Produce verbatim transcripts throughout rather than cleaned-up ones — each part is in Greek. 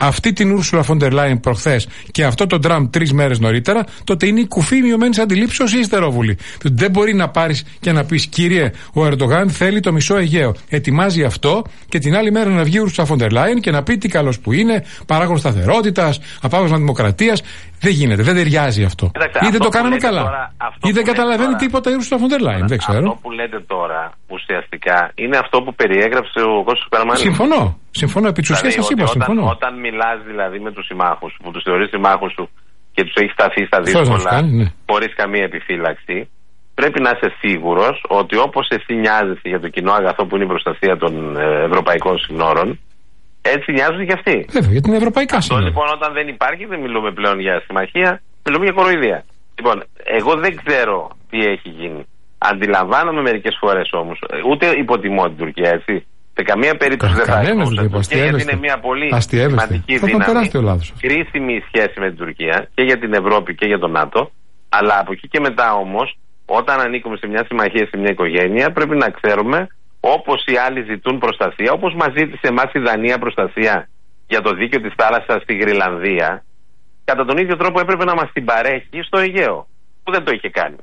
αυτή την Ursula von der Leyen προχθές και αυτό το Τραμπ τρεις μέρες νωρίτερα, τότε είναι η κουφή μειωμένη αντιλήψεω ή ιστερόβουλη. Δεν μπορεί να πάρεις και να πεις, κύριε, ο Ερντογάν θέλει το μισό Αιγαίο. Ετοιμάζει αυτό και την άλλη μέρα να βγει η Ursula von der Leyen και να πει τι καλός που είναι, παράγον σταθερότητας, απάγωσμα δημοκρατίας. Δεν γίνεται, δεν ταιριάζει αυτό. Κοιτάξτε, ή δεν το κάναμε καλά. Τώρα, ή δεν καταλαβαίνει τώρα τίποτα η Ursula von der Leyen. Δεν ξέρω. Αυτό που λέτε τώρα ουσιαστικά είναι αυτό που περιέγραψε ο Κώστας Καραμανλής. Συμφωνώ. Συμφωνώ. Επί της ουσίας σας είπα. Συμφωνώ. Όταν μιλάς δηλαδή με τους συμμάχους σου, που τους θεωρείς συμμάχους σου και τους έχεις σταθεί στα δύσκολα, ναι, χωρίς καμία επιφύλαξη, πρέπει να είσαι σίγουρος ότι όπως εσύ νοιάζεσαι για το κοινό αγαθό που είναι η προστασία των ευρωπαϊκών συνόρων, έτσι νοιάζονται και αυτοί. Βέβαια, γιατί είναι ευρωπαϊκά σύνορα. Αυτό λοιπόν όταν δεν υπάρχει, δεν μιλούμε πλέον για συμμαχία, μιλούμε για κοροϊδία. Λοιπόν, εγώ δεν ξέρω τι έχει γίνει. Αντιλαμβάνομαι μερικές φορές όμως, ούτε υποτιμώ την Τουρκία, έτσι. Σε καμία περίπτωση δεν θα υποτιμώ την Τουρκία, γιατί είναι μια πολύ σημαντική δύναμη, κρίσιμη σχέση με την Τουρκία και για την Ευρώπη και για τον ΝΑΤΟ. Αλλά από εκεί και μετά όμως, όταν ανήκουμε σε μια συμμαχία, σε μια οικογένεια, πρέπει να ξέρουμε, όπως οι άλλοι ζητούν προστασία, όπως μας ζήτησε εμάς η Δανία προστασία για το δίκαιο της θάλασσας στη Γρυλανδία, κατά τον ίδιο τρόπο έπρεπε να μας την παρέχει στο Αιγαίο, που δεν το είχε κάνει.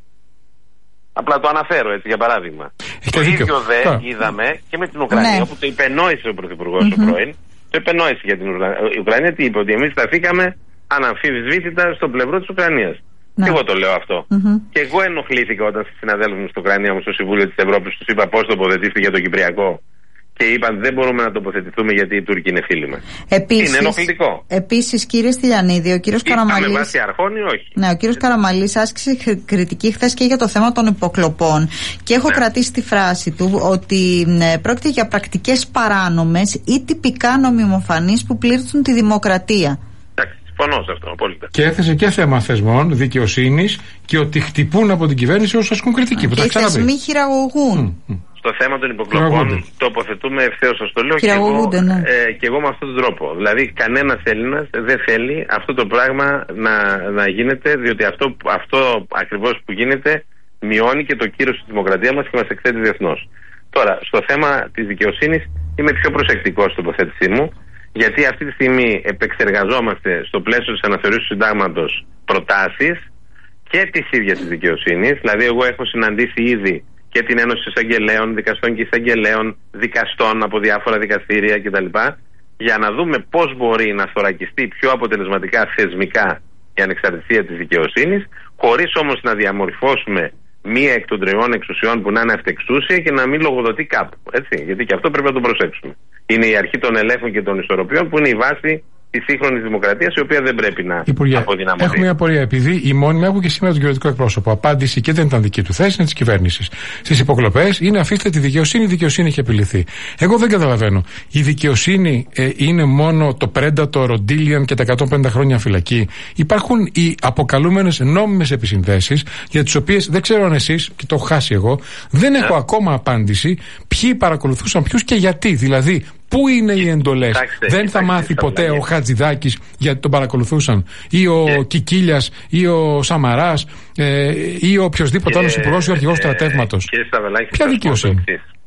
Απλά το αναφέρω έτσι για παράδειγμα. Έχει το ίδιο δε Ά. είδαμε και με την Ουκρανία, ναι. όπου το υπενόησε ο Πρωθυπουργός mm-hmm. ο πρώην, το υπενόησε για την Ουκρανία. Η Ουκρανία τι είπε, ότι εμείς σταθήκαμε αναμφισβήτητα στο πλευρό της Ουκρανίας. Ναι. Και εγώ το λέω αυτό. Mm-hmm. Και εγώ ενοχλήθηκα όταν στις συναδέλφους μου στην Ουκρανία μου στο Συμβούλιο της Ευρώπης τους είπα πώς τοποθετήστε για το Κυπριακό. Και είπαν δεν μπορούμε να τοποθετηθούμε γιατί οι Τούρκοι είναι φίλοι μας. Επίσης, είναι ενοχλητικό. Επίσης, κύριε Στυλιανίδη, ο κύριος Καραμανλής. Με βάση αρχών ή όχι. Ναι, ο κύριος Καραμανλής άσκησε κριτική χθες και για το θέμα των υποκλοπών. Και έχω ναι. κρατήσει τη φράση του ότι ναι, πρόκειται για πρακτικές παράνομες ή τυπικά νομιμοφανείς που πλήττουν τη δημοκρατία. Εντάξει, συμφωνώ σε αυτό, απόλυτα. Και έθεσε και θέμα θεσμών, δικαιοσύνης και ότι χτυπούν από την κυβέρνηση όσους ασκούν κριτική. Και οι θεσμοί χειραγωγούν. Mm, mm. Στο θέμα των υποκλοπών τοποθετούμε ευθέως, σας το λέω και εγώ, ναι. ε, και εγώ με αυτόν τον τρόπο. Δηλαδή κανένας Έλληνας δεν θέλει αυτό το πράγμα να, να γίνεται, διότι αυτό, αυτό ακριβώς που γίνεται μειώνει και το κύρος της δημοκρατίας μας και μας εκθέτει διεθνώς. Τώρα, στο θέμα της δικαιοσύνης είμαι πιο προσεκτικός στην τοποθέτησή μου, γιατί αυτή τη στιγμή επεξεργαζόμαστε στο πλαίσιο της αναθεωρήσεως του συντάγματος προτάσεις και της ίδιας της δικαιοσύνης. Δηλαδή εγώ έχω συναντήσει ήδη και την Ένωση Εισαγγελέων, Δικαστών και Εισαγγελέων, δικαστών από διάφορα δικαστήρια κτλ. Για να δούμε πώς μπορεί να θωρακιστεί πιο αποτελεσματικά θεσμικά η ανεξαρτησία της δικαιοσύνης, χωρίς όμως να διαμορφώσουμε μία εκ των τριών εξουσιών που να είναι αυτεξούσια και να μην λογοδοτεί κάπου. Έτσι, γιατί και αυτό πρέπει να το προσέξουμε. Είναι η αρχή των ελέγχων και των ισορροπιών που είναι η βάση τη σύγχρονη δημοκρατία, η οποία δεν πρέπει να αποδυναμωθεί. Έχω μια απορία. Επειδή η μόνιμη, έχω και σήμερα τον κυβερνητικό εκπρόσωπο, απάντηση και δεν ήταν δική του θέση, είναι τη κυβέρνηση. Στις υποκλοπές είναι αφήστε τη δικαιοσύνη, η δικαιοσύνη έχει επιληθεί. Εγώ δεν καταλαβαίνω. Η δικαιοσύνη ε, είναι μόνο το Predator, ο Ντίλιαν και τα εκατόν πενήντα χρόνια φυλακή. Υπάρχουν οι αποκαλούμενες νόμιμες επισυνδέσεις, για τις οποίες δεν ξέρω αν εσείς, και το έχω χάσει εγώ, δεν έχω ακόμα απάντηση ποιοι παρακολουθούσαν ποιους και γιατί. Δηλαδή, πού είναι οι εντολές. Κοιτάξτε, δεν θα κοιτάξτε, μάθει ποτέ κοιτάξτε. ο Χατζηδάκης γιατί τον παρακολουθούσαν, ή ο και... Κικίλιας, ή ο Σαμαράς, ε, ή ο οποιοδήποτε άλλος υπουργός ή ο αρχηγός στρατεύματος. Ποια δικαιοσύνη.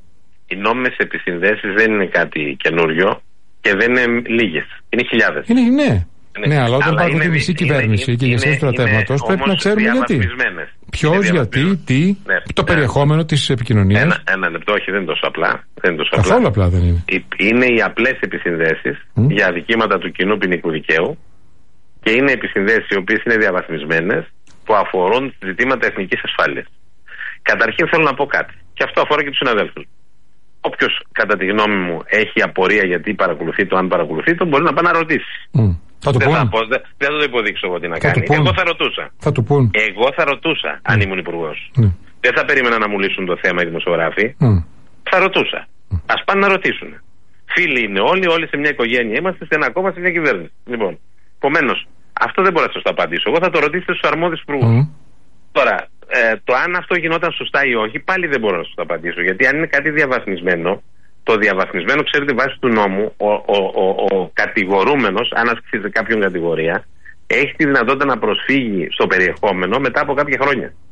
Οι νόμιμες επισυνδέσεις δεν είναι κάτι καινούριο και δεν είναι λίγες. Είναι χιλιάδες. Είναι, ναι. Είναι, ναι, αλλά όταν υπάρχουν τη μισή κυβέρνηση και η ηγεσία του στρατεύματος πρέπει να ξέρουμε γιατί. Ποιος, γιατί, τι, ναι, το ναι. περιεχόμενο της επικοινωνίας. Ένα, ένα λεπτό, όχι, δεν είναι τόσο απλά. Δεν είναι τόσο Καθόλου απλά. απλά δεν είναι. Είναι οι απλές επισυνδέσεις mm. για αδικήματα του κοινού ποινικού δικαίου και είναι επισυνδέσεις οι οποίες είναι διαβαθμισμένες που αφορούν ζητήματα εθνικής ασφάλειας. Καταρχήν θέλω να πω κάτι, και αυτό αφορά και τους συναδέλφους. Όποιος, κατά τη γνώμη μου, έχει απορία γιατί παρακολουθεί το, αν παρακολουθεί το, μπορεί να πάει να ρωτήσει. Mm. Θα δεν, θα πω, δεν, δεν θα το υποδείξω εγώ τι να θα κάνει. Εγώ θα ρωτούσα. Θα του πούν. Εγώ θα ρωτούσα, mm. αν ήμουν υπουργός. Mm. Δεν θα περίμενα να μου λύσουν το θέμα οι δημοσιογράφοι. Mm. Θα ρωτούσα. Mm. Ας πάνε να ρωτήσουν. Φίλοι είναι όλοι, όλοι σε μια οικογένεια. Είμαστε σε ένα κόμμα, σε μια κυβέρνηση. Λοιπόν, επομένως, αυτό δεν μπορώ να σας το απαντήσω. Εγώ θα το ρωτήσετε στους αρμόδιους υπουργούς. Mm. Τώρα, ε, το αν αυτό γινόταν σωστά ή όχι, πάλι δεν μπορώ να σας το απαντήσω. Γιατί αν είναι κάτι διαβαθμισμένο, το διαβαθμισμένο, ξέρετε, βάσει του νόμου, ο, ο, ο, ο κατηγορούμενος, αν ασκήσει κάποιον κατηγορία, έχει τη δυνατότητα να προσφύγει στο περιεχόμενο μετά από κάποια χρόνια.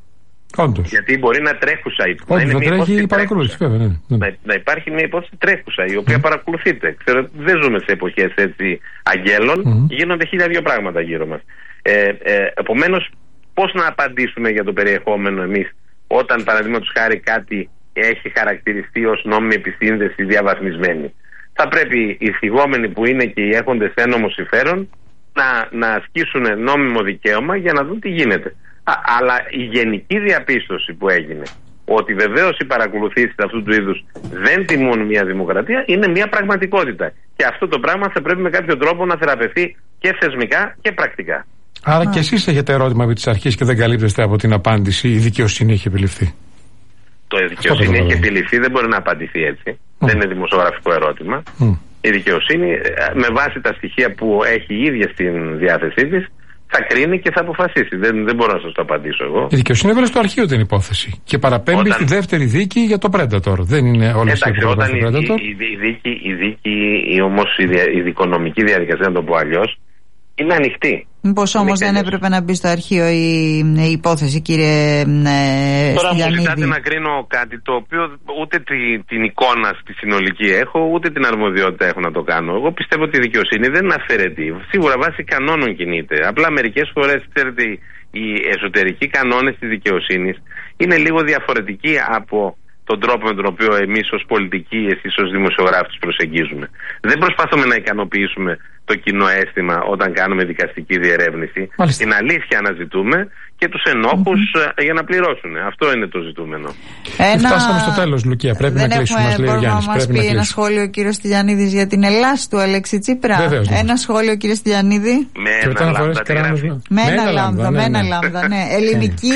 Όντως. Γιατί μπορεί να τρέχουσα η υπόθεση. Να, να τρέχει η παρακολούθηση, βέβαια. Ναι, ναι. Να, να υπάρχει μια υπόθεση τρέχουσα, η οποία mm. παρακολουθείται. Ξέρω, δεν ζούμε σε εποχές έτσι αγγέλων, mm. γίνονται χίλια δύο πράγματα γύρω μας. Ε, ε, επομένως, πώς να απαντήσουμε για το περιεχόμενο εμείς, όταν παραδείγματος χάρη κάτι έχει χαρακτηριστεί ως νόμιμη επισύνδεση διαβαθμισμένη. Θα πρέπει οι θυγόμενοι που είναι και οι έχοντες ένομο συμφέρον να, να ασκήσουν νόμιμο δικαίωμα για να δουν τι γίνεται. Α, αλλά η γενική διαπίστωση που έγινε, ότι βεβαίως οι παρακολουθήσεις αυτού του είδους δεν τιμούν μια δημοκρατία, είναι μια πραγματικότητα. Και αυτό το πράγμα θα πρέπει με κάποιο τρόπο να θεραπευθεί και θεσμικά και πρακτικά. Άρα και εσείς έχετε ερώτημα επί της αρχής και δεν καλύπτεστε από την απάντηση, η δικαιοσύνη έχει επιληφθεί. Το δικαιοσύνη έχει επιληφθεί, δεν μπορεί να απαντηθεί έτσι. Mm. Δεν είναι δημοσιογραφικό ερώτημα. Mm. Η δικαιοσύνη, με βάση τα στοιχεία που έχει η ίδια στην διάθεσή της, θα κρίνει και θα αποφασίσει. Δεν, δεν μπορώ να σας το απαντήσω εγώ. Η δικαιοσύνη έβαλε στο αρχείο την υπόθεση. Και παραπέμπει όταν... στη δεύτερη δίκη για το Predator. Δεν είναι όλες οι υπόθεση στο Predator. Η, η, η δίκη, η δίκη η, όμως η, δια, η δικονομική διαδικασία, να το πω αλλιώς, είναι ανοιχτή. Μήπως όμως δεν έπρεπε να μπει στο αρχείο η, η υπόθεση, κύριε ε, Τώρα μου ζητάτε να κρίνω κάτι το οποίο ούτε τη, την εικόνα στη συνολική έχω, ούτε την αρμοδιότητα έχω να το κάνω. Εγώ πιστεύω ότι η δικαιοσύνη δεν είναι αυθαιρετή. Σίγουρα βάσει κανόνων κινείται. Απλά μερικές φορές, ξέρετε, οι εσωτερικοί κανόνες της δικαιοσύνης είναι λίγο διαφορετικοί από τον τρόπο με τον οποίο εμείς ως πολιτικοί, εσείς ως δημοσιογράφοι τους προσεγγίζουμε. Δεν προσπαθούμε να ικανοποιήσουμε το κοινό αίσθημα όταν κάνουμε δικαστική διερεύνηση. Μάλιστα. Την αλήθεια αναζητούμε και τους ενόχους mm-hmm. για να πληρώσουν. Αυτό είναι το ζητούμενο. Ένα... Φτάσαμε στο τέλος, Λουκία. Πρέπει δεν να κλείσουμε. Μας λέει ο Γιάννης. Να μας πει ένα σχόλιο ο κύριος Στυλιανίδης για την Ελλάς του Αλέξη Τσίπρα. Βεβαίως, ναι. Ένα σχόλιο, κύριε Στυλιανίδη. Με ένα λάμδα. Με ένα λάμδα, με ένα λάμδα, ναι. Ελληνική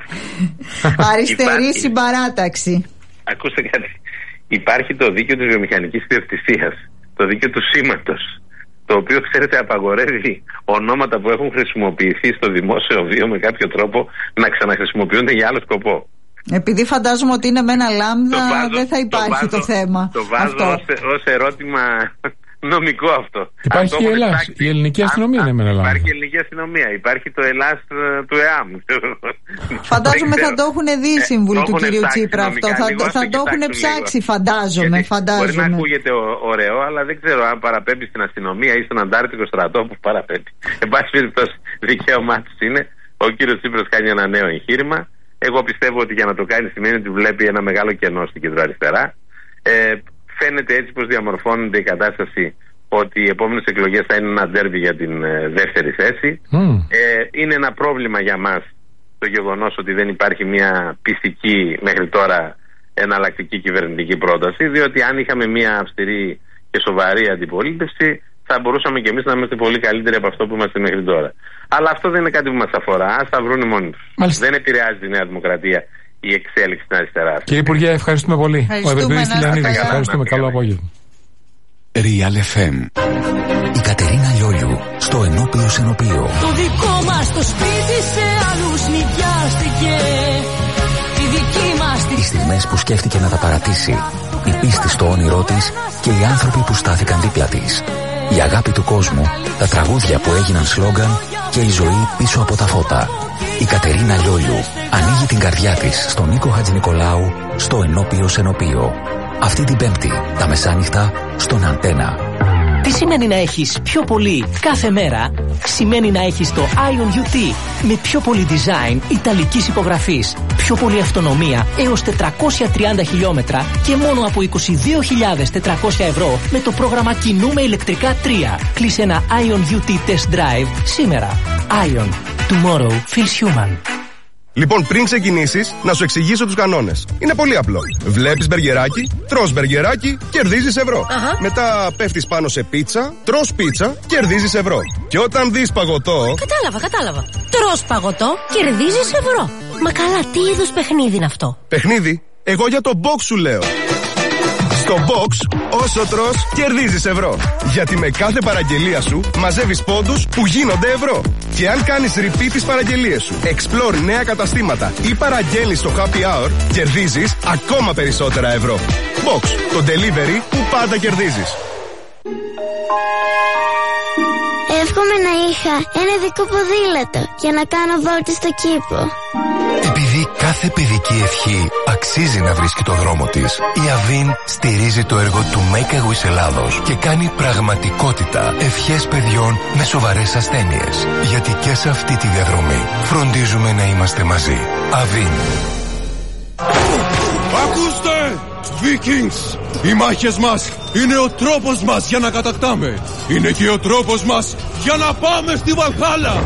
αριστερή συμπαράταξη. Ακούστε κάτι. Υπάρχει το δίκαιο της βιομηχανικής ιδιοκτησίας, το δίκαιο του σήματος, το οποίο, ξέρετε, απαγορεύει ονόματα που έχουν χρησιμοποιηθεί στο δημόσιο βίο με κάποιο τρόπο να ξαναχρησιμοποιούνται για άλλο σκοπό. Επειδή φαντάζομαι ότι είναι με ένα λάμδα, βάζω, δεν θα υπάρχει το, βάζω, το θέμα. Το βάζω ως, ως ερώτημα νομικό αυτό. Υπάρχει και η Ελλάς. Η ελληνική αστυνομία είναι με ένα λάμδα. Υπάρχει η ελληνική αστυνομία. Υπάρχει το Ελλάς του ΕΑΜ. Φαντάζομαι θα το έχουν δει οι σύμβουλοι του κυρίου Τσίπρα αυτό. Θα, θα το έχουν ψάξει, φαντάζομαι. φαντάζομαι. Μπορεί να ακούγεται ωραίο, αλλά δεν ξέρω αν παραπέμπει στην αστυνομία ή στον Αντάρτικο στρατό που παραπέμπει. Εν πάση περιπτώσει, δικαίωμά του είναι. Ο κύριος Τσίπρας κάνει ένα νέο εγχείρημα. Εγώ πιστεύω ότι για να το κάνει σημαίνει ότι βλέπει ένα μεγάλο κενό στην κεντροαριστερά. Ε, Φαίνεται έτσι πως διαμορφώνεται η κατάσταση ότι οι επόμενες εκλογές θα είναι ένα ντέρμπι για την ε, δεύτερη θέση. Mm. Ε, είναι ένα πρόβλημα για μας το γεγονός ότι δεν υπάρχει μια πιστική μέχρι τώρα εναλλακτική κυβερνητική πρόταση, διότι αν είχαμε μια αυστηρή και σοβαρή αντιπολίτευση θα μπορούσαμε και εμείς να είμαστε πολύ καλύτεροι από αυτό που είμαστε μέχρι τώρα. Αλλά αυτό δεν είναι κάτι που μας αφορά, ας τα βρούνε μόνοι τους. Δεν επηρεάζει τη Νέα Δημοκρατία η εξέλιξη στην αριστερά. Κύριε Υπουργέ, ευχαριστούμε πολύ. Ο Ευρυπηδής Στυλιανίδης, ευχαριστούμε. Καλό απόγευμα. Real εφ εμ. Η Κατερίνα Λιόλιου στο ενώπιο Σενοπείο. Το δικό μας το σπίτι σε άλλους νοικιάστηκε. Η δική μας τη... Οι στιγμές που σκέφτηκε να τα παρατήσει, η πίστη στο όνειρό της και οι άνθρωποι που στάθηκαν δίπλα της. Η αγάπη του κόσμου, τα τραγούδια που έγιναν σλόγγαν και η ζωή πίσω από τα φώτα. Η Κατερίνα Λιόλιου ανοίγει την καρδιά της στον Νίκο Χατζηνικολάου στο ενώπιο Σενοπείο. Αυτή την Πέμπτη, τα μεσάνυχτα, στον Αντένα. Τι σημαίνει να έχεις πιο πολύ κάθε μέρα? Σημαίνει να έχεις το Ion γιου τι με πιο πολύ design ιταλικής υπογραφής, πιο πολύ αυτονομία έως τετρακόσια τριάντα χιλιόμετρα και μόνο από είκοσι δύο χιλιάδες τετρακόσια ευρώ με το πρόγραμμα Κινούμε ηλεκτρικά τρία. Κλείσε ένα Ion γιου τι Test Drive σήμερα. Ion. Tomorrow feels human. Λοιπόν, πριν ξεκινήσεις, να σου εξηγήσω τους κανόνες. Είναι πολύ απλό. Βλέπεις μπεργκεράκι, τρως μπεργκεράκι, κερδίζεις ευρώ. Uh-huh. Μετά πέφτεις πάνω σε πίτσα, τρως πίτσα, κερδίζεις ευρώ. Και όταν δεις παγωτό... Κατάλαβα, κατάλαβα. Τρως παγωτό, κερδίζεις ευρώ. Μα καλά, τι είδους παιχνίδι είναι αυτό? Παιχνίδι? Εγώ για το box σου λέω. Στο box, όσο τρως, κερδίζεις ευρώ. Γιατί με κάθε παραγγελία σου μαζεύεις πόντους που γίνονται ευρώ. Και αν κάνεις repeat τις παραγγελίες σου, explore νέα καταστήματα ή παραγγέλνεις στο happy hour, κερδίζεις ακόμα περισσότερα ευρώ. Box, το delivery που πάντα κερδίζεις. Εύχομαι να είχα ένα δικό ποδήλατο για να κάνω βόλτες στο κήπο. Επειδή κάθε παιδική ευχή αξίζει να βρίσκει το δρόμο της, η Avin στηρίζει το έργο του Make a Wish Ελλάδος και κάνει πραγματικότητα ευχές παιδιών με σοβαρές ασθένειες. Γιατί και σε αυτή τη διαδρομή φροντίζουμε να είμαστε μαζί. Avin. Ακούστε! Vikings! Οι μάχες μας είναι ο τρόπος μας για να κατακτάμε. Είναι και ο τρόπος μας για να πάμε στη Βαλχάλα.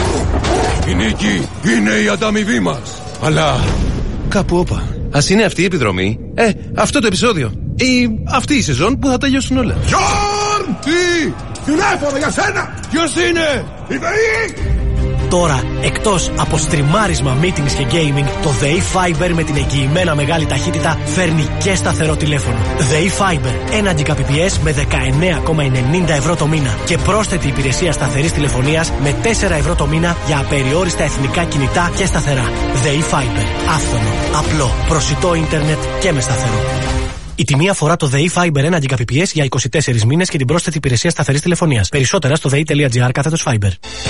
Η νίκη είναι η ανταμοιβή μας. Αλλά κάπου όπα. Ας είναι αυτή η επιδρομή. Ε, αυτό το επεισόδιο. Ή αυτή η σεζόν που θα τελειώσουν όλα. Γιόρν! Τι! Τηλέφωνο για σένα! Ποιος είναι? Η ΔΕΗ! Τώρα, εκτός από στριμάρισμα, meetings και gaming, το ΔΕΗ Fiber με την εγγυημένα μεγάλη ταχύτητα φέρνει και σταθερό τηλέφωνο. ΔΕΗ Fiber, ένα Gbps με δεκαεννέα κόμμα ενενήντα ευρώ το μήνα και πρόσθετη υπηρεσία σταθερής τηλεφωνίας με τέσσερα ευρώ το μήνα για απεριόριστα εθνικά κινητά και σταθερά. ΔΕΗ Fiber, άφθονο, απλό, προσιτό ίντερνετ και με σταθερό. Η τιμή αφορά το ΔΕΗ Fiber ένα Gbps για είκοσι τέσσερις μήνες και την πρόσθετη υπηρεσία σταθερής τηλεφωνίας. Περισσότερα στο δei.gr κάθετος Fiber.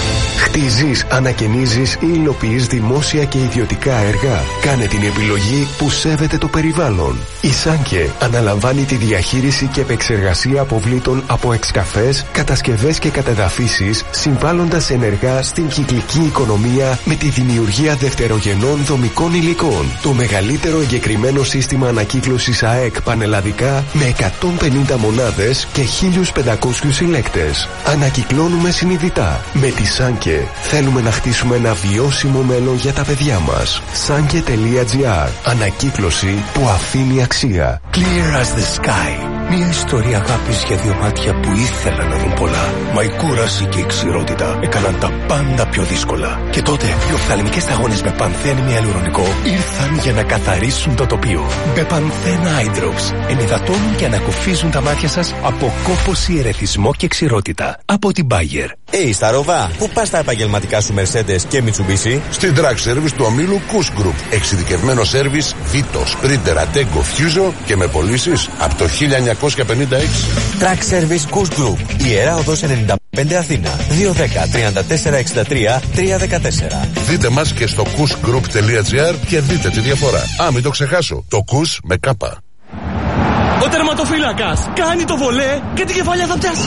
Χτίζεις, ανακαινίζεις ή υλοποιείς δημόσια και ιδιωτικά έργα. Κάνε την επιλογή που σέβεται το περιβάλλον. Η Σάνκε αναλαμβάνει τη διαχείριση και επεξεργασία αποβλήτων από εξκαφές, κατασκευές και κατεδαφίσεις, συμβάλλοντας ενεργά στην κυκλική οικονομία με τη δημιουργία δευτερογενών δομικών υλικών. Το μεγαλύτερο εγκεκριμένο σύστημα ανακύκλωσης ΑΕΚ πανελλαδικά με εκατόν πενήντα μονάδες και χίλιους πεντακόσιους συλλέκτες. Ανακυκλώνουμε συνειδητά. Με τη Σάνκε θέλουμε να χτίσουμε ένα βιώσιμο μέλλον για τα παιδιά μας. Sanke.gr. Ανακύκλωση που αφήνει αξία. Clear as the sky. Μια ιστορία αγάπης για δύο μάτια που ήθελαν να δουν πολλά. Μα η κούραση και η ξηρότητα έκαναν τα πάντα πιο δύσκολα. Και τότε οι οφθαλμικές σταγόνες με πανθένη ιαλουρονικό ήρθαν για να καθαρίσουν το τοπίο. Μπεπανθέν Eye Drops ενυδατώνουν και ανακουφίζουν τα μάτια σας από κόπωση, ερεθισμό και ξηρότητα. Από την Bayer. Hey, Σταρόβα, πού πας τα επαγγελματικά σου Mercedes και Mitsubishi? Στην Track Service του ομίλου Kuss Group. Εξειδικευμένο σέρβις Vito, Sprinter, Ateco, Fuso και με πωλήσεις από το χίλια εννιακόσια πενήντα έξι. Track Service Kuss Group. Ιερά Οδός ενενήντα πέντε Αθήνα. δύο ένα μηδέν, τρία τέσσερα έξι τρία, τρία ένα τέσσερα. Δείτε μας και στο kussgroup.gr και δείτε τη διαφορά. Α, μην το ξεχάσω. Το Kuss με κάπα. Ο τερματοφύλακας κάνει το βολέ και την κεφαλιά θα πιάσει.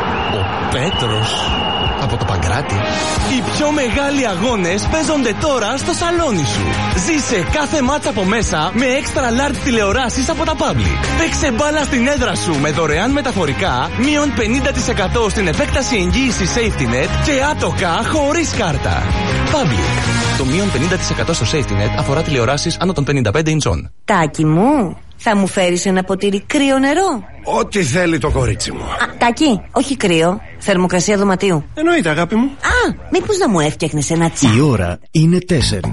Ο Πέτρος από το Παγκράτη. Οι πιο μεγάλοι αγώνες παίζονται τώρα στο σαλόνι σου. Ζήσε κάθε μάτσα από μέσα με extra large τηλεοράσεις από τα Public. Παίξε μπάλα στην έδρα σου με δωρεάν μεταφορικά, μείον πενήντα τοις εκατό στην επέκταση εγγύηση Safety Net και άτοκα χωρίς κάρτα. Public. Το μείον πενήντα τοις εκατό στο Safety Net αφορά τηλεοράσεις άνω των πενήντα πέντε ιντσών. Τάκη μου, θα μου φέρεις ένα ποτήρι κρύο νερό? Ό,τι θέλει το κορίτσι μου. Α, Τάκη, όχι κρύο. Θερμοκρασία δωματίου. Εννοείται, αγάπη μου. Α, μήπως να μου έφτιαχνες ένα τσά? Η ώρα είναι τέσσερις.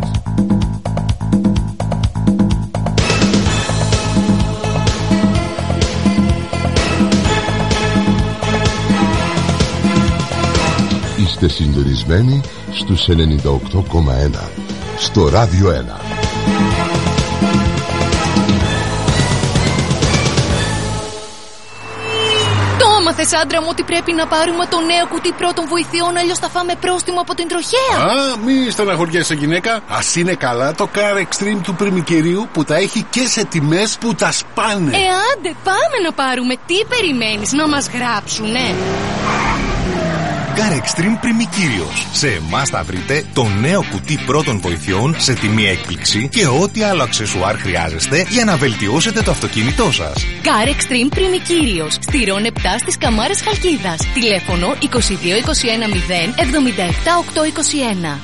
Είστε συντονισμένοι στους ενενήντα οκτώ κόμμα ένα στο Ράδιο ένα. Μάθες, άντρα μου, ότι πρέπει να πάρουμε το νέο κουτί πρώτων βοηθειών, αλλιώς θα φάμε πρόστιμο από την τροχέα. Α, μη στεναχωριέσαι, γυναίκα. Ας είναι καλά το Car Extreme του πριμικερίου που τα έχει και σε τιμές που τα σπάνε. Ε, άντε, πάμε να πάρουμε. Τι περιμένεις, να μας γράψουνε? Car Extreme Πριμικύριος. Σε εμάς θα βρείτε το νέο κουτί πρώτων βοηθειών σε τιμή έκπληξη και ό,τι άλλο αξεσουάρ χρειάζεστε για να βελτιώσετε το αυτοκίνητό σας. Car Extreme Πριμικύριος. Στηρών επτά στις Καμάρες Χαλκίδας. Τηλέφωνο είκοσι δύο είκοσι ένα μηδέν εβδομήντα επτά οκτακόσια είκοσι ένα.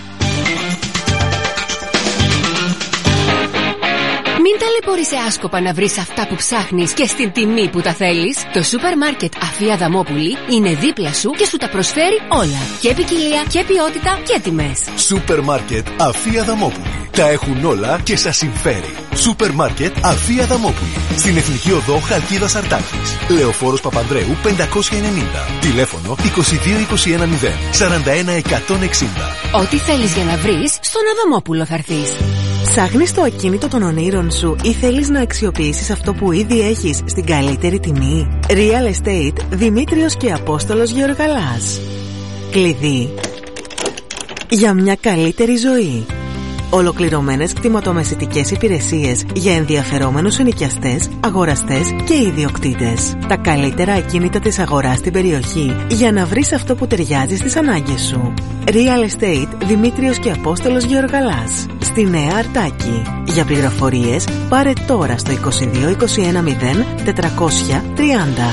Μην ταλαιπωρείσαι άσκοπα να βρεις αυτά που ψάχνεις και στην τιμή που τα θέλεις. Το σούπερ μάρκετ Αφία Δαμόπουλη είναι δίπλα σου και σου τα προσφέρει όλα. Και ποικιλία και ποιότητα και τιμές. Σούπερ μάρκετ Αφία Δαμόπουλη. Τα έχουν όλα και σας συμφέρει. Σούπερ μάρκετ Αφία Δαμόπουλη. Στην Εθνική Οδό Χαλκίδας Αρτάκης. Λεωφόρος Παπανδρέου πεντακόσια ενενήντα. Τηλέφωνο είκοσι δύο είκοσι ένα μηδέν σαράντα ένα εκατόν εξήντα. Ό,τι θέλεις για να βρεις, στον Αδαμόπουλο θα έρθεις. Ψάχνεις το ακίνητο των ονείρων σου ή θέλεις να αξιοποιήσεις αυτό που ήδη έχεις στην καλύτερη τιμή? Real Estate Δημήτριος και Απόστολος Γεωργαλάς. Κλειδί για μια καλύτερη ζωή. Ολοκληρωμένες κτηματομεσητικές υπηρεσίες για ενδιαφερόμενους ενοικιαστές, αγοραστές και ιδιοκτήτες. Τα καλύτερα ακίνητα της αγοράς στην περιοχή για να βρεις αυτό που ταιριάζει στις ανάγκες σου. Real Estate Δημήτριος και Απόστολος Γεωργαλάς, στη Νέα Αρτάκη. Για πληροφορίες πάρε τώρα στο είκοσι δύο είκοσι ένα μηδέν τετρακόσια τριάντα.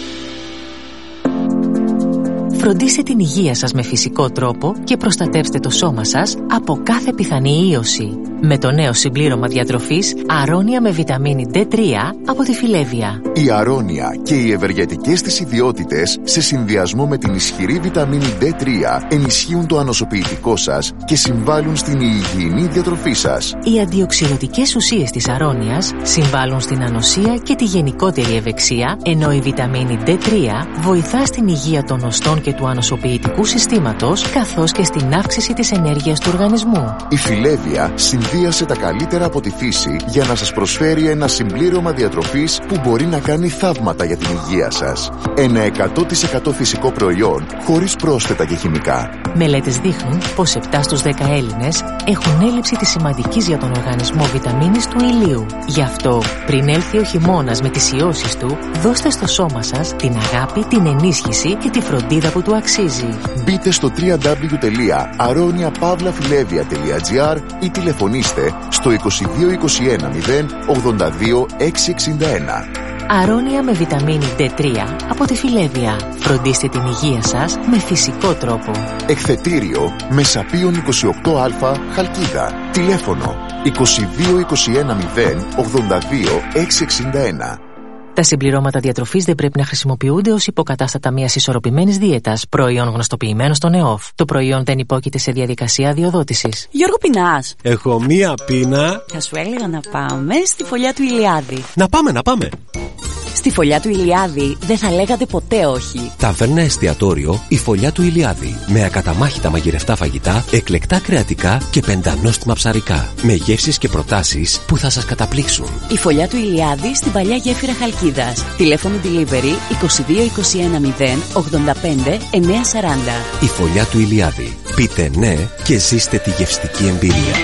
Φροντίστε την υγεία σας με φυσικό τρόπο και προστατεύστε το σώμα σας από κάθε πιθανή ίωση. Με το νέο συμπλήρωμα διατροφής Αρώνια με βιταμίνη ντι τρία από τη Φιλέβια. Η Αρώνια και οι ευεργετικές της ιδιότητες σε συνδυασμό με την ισχυρή βιταμίνη ντι τρία ενισχύουν το ανοσοποιητικό σας και συμβάλλουν στην υγιεινή διατροφή σας. Οι αντιοξυδοτικές ουσίες της Αρώνιας συμβάλλουν στην ανοσία και τη γενικότερη ευεξία, ενώ η βιταμίνη ντι τρία βοηθά στην υγεία των οστών και του ανοσοποιητικού συστήματος, καθώς και στην αύξηση της ενέργειας του οργανισμού. Η Φιλέβια συνδύασε τα καλύτερα από τη φύση για να σας προσφέρει ένα συμπλήρωμα διατροφής που μπορεί να κάνει θαύματα για την υγεία σας. Ένα εκατό τοις εκατό φυσικό προϊόν χωρίς πρόσθετα και χημικά. Μελέτες δείχνουν πως επτά στους δέκα Έλληνες έχουν έλλειψη της σημαντικής για τον οργανισμό βιταμίνης του ηλίου. Γι' αυτό, πριν έλθει ο χειμώνας με τις ιώσεις του, δώστε στο σώμα σας την αγάπη, την ενίσχυση και τη φροντίδα που του αξίζει. Μπείτε στο double-u double-u double-u τελεία αρώνια παύλα φιλέβια τελεία τζι άρ ή τηλεφωνήστε στο είκοσι δύο είκοσι ένα μηδέν ογδόντα δύο εξακόσια εξήντα ένα. Αρώνια με βιταμίνη ντι τρία από τη Φιλέβια. Φροντίστε την υγεία σας με φυσικό τρόπο. Εκθετήριο Μεσαπίων είκοσι οκτώ Α Χαλκίδα. Τηλέφωνο είκοσι δύο είκοσι ένα μηδέν ογδόντα δύο εξακόσια εξήντα ένα. Τα συμπληρώματα διατροφής δεν πρέπει να χρησιμοποιούνται ως υποκατάστατα μιας ισορροπημένης δίαιτας, προϊόν γνωστοποιημένο στον ΕΟΦ. Το προϊόν δεν υπόκειται σε διαδικασία αδειοδότησης. Γιώργο, πεινάς? Έχω μία πείνα. Θα σου έλεγα να πάμε στη φωλιά του Ηλιάδη. Να πάμε, να πάμε. Στη φωλιά του Ηλιάδη δεν θα λέγατε ποτέ όχι. Ταβέρνα εστιατόριο η Φωλιά του Ηλιάδη. Με ακαταμάχητα μαγειρευτά φαγητά, εκλεκτά κρεατικά και πεντανόστιμα ψαρικά. Με γεύσεις και προτάσεις που θα σας καταπλήξουν. Η Φωλιά του Ηλιάδη στην παλιά γέφυρα Χαλκίδας. Τηλέφωνο delivery είκοσι δύο είκοσι ένα μηδέν ογδόντα πέντε εννιακόσια σαράντα. Η Φωλιά του Ηλιάδη. Πείτε ναι και ζήστε τη γευστική εμπειρία.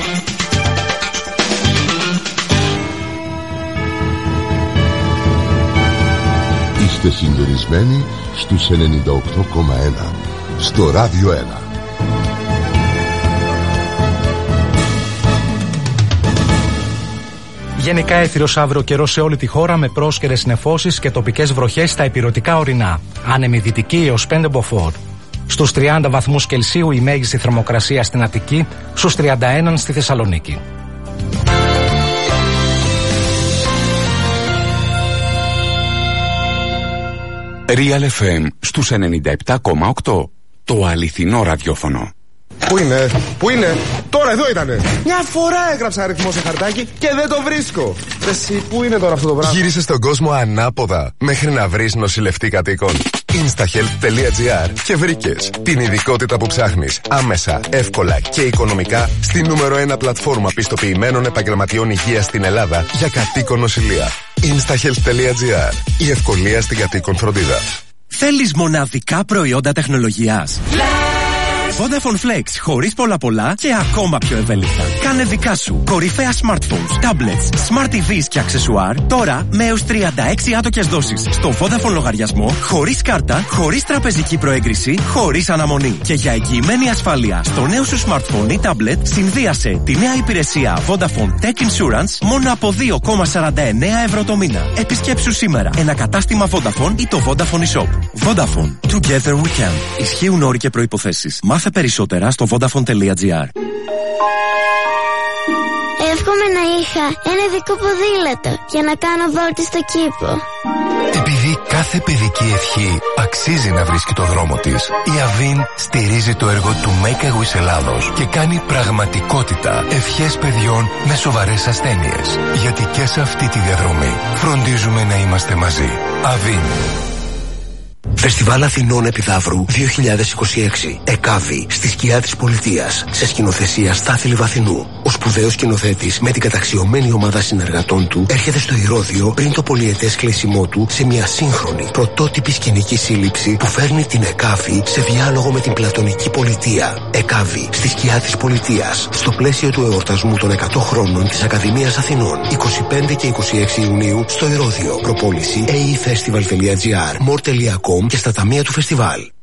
Είστε συντονισμένοι στους ενενήντα οκτώ κόμμα ένα στο Ράδιο ένα. Γενικά έθυρος αύριο καιρό σε όλη τη χώρα με πρόσκαιρες νεφώσεις και τοπικές βροχές στα ηπειρωτικά ορεινά. Άνεμη δυτική έως πέντε μποφόρ. Στους τριάντα βαθμούς Κελσίου η μέγιστη θερμοκρασία στην Αττική, στους τριάντα ένα στη Θεσσαλονίκη. Real εφ εμ στους ενενήντα επτά κόμμα οκτώ. Το αληθινό ραδιόφωνο. Πού είναι, πού είναι, τώρα εδώ ήτανε. Μια φορά έγραψα αριθμό σε χαρτάκι και δεν το βρίσκω. Εσύ, πού είναι τώρα αυτό το πράγμα? Γύρισε στον κόσμο ανάποδα μέχρι να βρεις νοσηλευτή κατοίκων. instahealth τελεία τζι άρ και βρήκες την ειδικότητα που ψάχνεις άμεσα, εύκολα και οικονομικά στη νούμερο ένα πλατφόρμα πιστοποιημένων επαγγελματιών υγείας στην Ελλάδα για κατοίκον νοσηλεία. instahealth τελεία τζι άρ. Η ευκολία στην κατοίκον φροντίδα. Θέλεις μοναδικά προϊόντα τεχνολογίας? Vodafone Flex, χωρίς πολλά πολλά και ακόμα πιο ευέλικτα. Κάνε δικά σου κορυφαία smartphones, tablets, smart τι βις και αξεσουάρ τώρα με έως τριάντα έξι άτοκες δόσεις στο Vodafone λογαριασμό, χωρίς κάρτα, χωρίς τραπεζική προέγκριση, χωρίς αναμονή. Και για εγγυημένη ασφάλεια στο νέο σου smartphone ή tablet, συνδύασε τη νέα υπηρεσία Vodafone Tech Insurance μόνο από δύο κόμμα σαράντα εννέα ευρώ το μήνα. Επισκέψου σήμερα ένα κατάστημα Vodafone ή το Vodafone eShop. Vodafone. Together we can. Ισχύουν όροι και προϋποθέσεις. Μάθε περισσότερα στο vodafone τελεία τζι άρ. Εύχομαι να είχα ένα ειδικό ποδήλατο για να κάνω βόλτες στο κήπο. Επειδή κάθε παιδική ευχή αξίζει να βρίσκει το δρόμο της, η Avin στηρίζει το έργο του Make a Wish Ελλάδος και κάνει πραγματικότητα ευχές παιδιών με σοβαρές ασθένειες. Γιατί και σε αυτή τη διαδρομή φροντίζουμε να είμαστε μαζί. Avin. Φεστιβάλ Αθηνών Επιδαύρου δύο χιλιάδες είκοσι έξι. ΕΚΑΒΗ, στη σκιά της πολιτείας. Σε σκηνοθεσία Στάθη Λιβαθινού. Ο σπουδαίος σκηνοθέτης με την καταξιωμένη ομάδα συνεργατών του έρχεται στο Ηρώδειο πριν το πολυετές κλείσιμό του σε μια σύγχρονη πρωτότυπη σκηνική σύλληψη που φέρνει την ΕΚΑΒΗ σε διάλογο με την πλατωνική πολιτεία. ΕΚΑΒΗ, στη σκιά της πολιτείας. Στο πλαίσιο του εορτασμού των εκατό χρόνων της Ακαδημίας Αθηνών. είκοσι πέντε και είκοσι έξι Ιουνίου στο Ηρώδειο. Προπόληση έι ι φεστιβάλ τελεία τζι άρ, μορ τελεία κομ και στα ταμεία του φεστιβάλ.